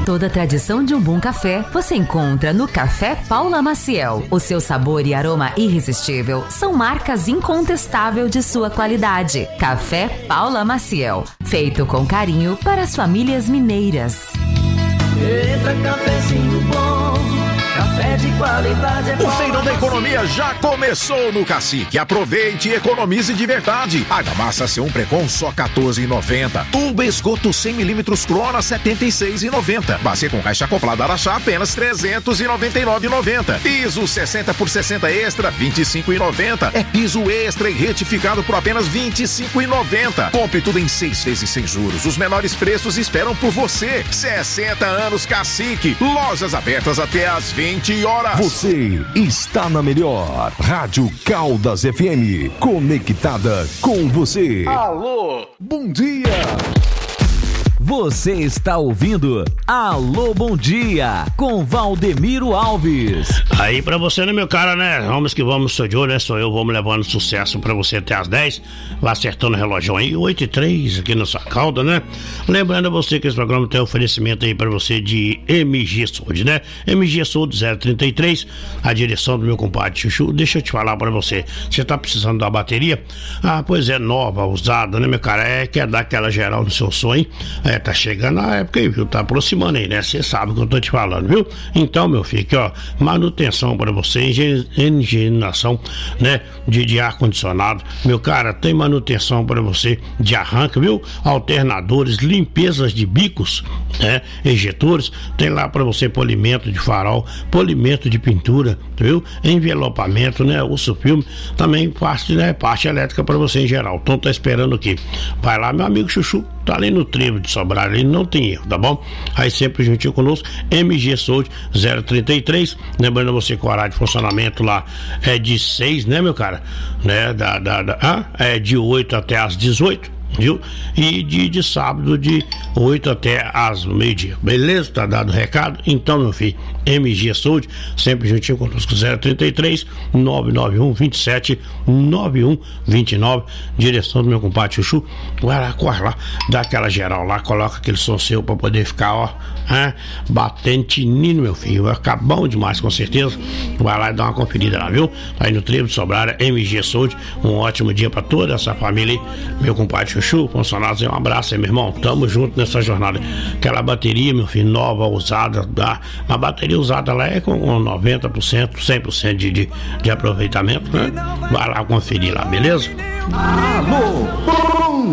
Toda a tradição de um bom café você encontra no Café Paula Maciel. O seu sabor e aroma irresistível são marcas incontestáveis de sua qualidade. Café Paula Maciel, feito com carinho para as famílias mineiras. Eita, cafezinho bom, café de qualidade é bom. O Feirão da Economia já começou no Cacique. Aproveite e economize de verdade. Argamassa C1 Precon só R$14,90. Tubo esgoto 100mm Clora R$76,90. Bacia com caixa acoplada Araxá apenas R$399,90. Piso 60 por 60 extra R$25,90. É piso extra e retificado por apenas R$25,90. Compre tudo em 6 vezes sem juros. Os menores preços esperam por você. 60 anos Cacique. Lojas abertas até às 20 horas. Você está na melhor Rádio Caldas FM, conectada com você. Alô, bom dia. Você está ouvindo Alô Bom Dia com Valdemiro Alves. Aí pra você, né, meu cara, né? Vamos que vamos, sou de olho, né? Sou eu, vamos levando sucesso pra você até às 10. Vai acertando o relógio aí, 8h03 aqui na sua cauda, né? Lembrando a você que esse programa tem oferecimento aí pra você de MG Saúde, né? MG Saúde 033, a direção do meu compadre Chuchu. Deixa eu te falar pra você, você tá precisando da bateria? Ah, pois é, nova, usada, né, meu cara? Quer dar aquela geral no seu sonho? Tá chegando a época aí, viu? Tá aproximando aí, né? Você sabe o que eu tô te falando, viu? Então, meu filho, aqui, ó, manutenção pra você, higienização, né? De ar-condicionado. Meu cara, tem manutenção pra você de arranque, viu? Alternadores, limpezas de bicos, né? Ejetores. Tem lá pra você polimento de farol, polimento de pintura, viu? Envelopamento, né? Urso filme. Também parte, né? Parte elétrica pra você em geral. Então, tá esperando o quê? Vai lá, meu amigo Chuchu. Tá ali no trevo de Sobrar, ali não tem erro, tá bom? Aí sempre juntinho conosco, MG Saúde 033, lembrando você que o horário de funcionamento lá é de 6, né, meu cara? Né, é de 8 até às 18, viu? E de sábado de 8 até às meio-dia, beleza? Tá dado o recado? Então, meu filho, MG Saúde, sempre juntinho conosco, 033 991 27 91 29, direção do meu compadre Chuchu. Vai lá, corre lá, dá aquela geral lá, coloca aquele som seu pra poder ficar, ó, batendo tininho, meu filho, vai ficar bom demais, com certeza. Vai lá e dá uma conferida lá, viu? Aí no trevo de Sobrar, MG Saúde, um ótimo dia pra toda essa família aí, meu compadre Chuchu, funcionários, um abraço aí, meu irmão, tamo junto nessa jornada. Aquela bateria, meu filho, nova, usada, dá, uma bateria usada lá é com 90%, 100% de aproveitamento, né? Vai lá conferir lá, beleza? Alô!